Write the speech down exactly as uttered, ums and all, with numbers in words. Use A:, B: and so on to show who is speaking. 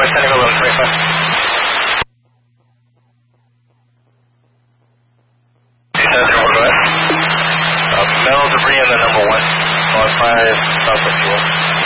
A: descending eleven twenty-five. Go ahead. Uh, metal debris in the number one. five, southwest fuel.